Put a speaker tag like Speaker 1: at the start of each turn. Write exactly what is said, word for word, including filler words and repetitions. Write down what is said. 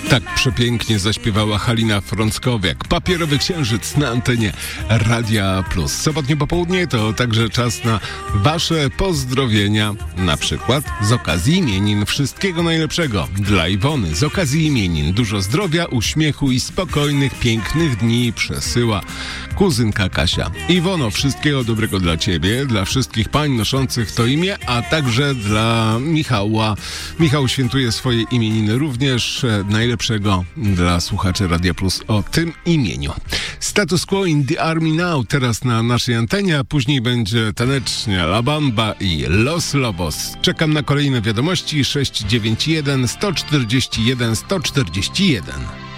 Speaker 1: Tak przepięknie zaśpiewała Halina Frąckowiak. Papierowy księżyc na antenie Radia Plus. Sobotnie popołudnie to także czas na wasze pozdrowienia. Na przykład z okazji imienin. Wszystkiego najlepszego dla Iwony. Z okazji imienin dużo zdrowia, uśmiechu i spokojnych, pięknych dni przesyła kuzynka Kasia. Iwono, wszystkiego dobrego dla ciebie, dla wszystkich pań noszących to imię, a także dla Michała. Michał świętuje swoje imieniny również. Najlepszego dla słuchaczy Radia Plus o tym imieniu. Status Quo in the Army Now teraz na naszej antenie, a później będzie tanecznie La Bamba i Los Lobos. Czekam na kolejne wiadomości. sześć dziewięć jeden sto czterdzieści jeden sto czterdzieści jeden.